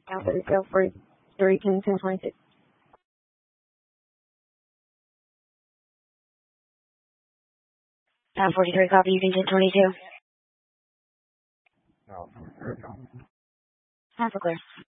Alpha Echo 43, King 1026. 43, copy, you can 1022. No, Alpha Clear.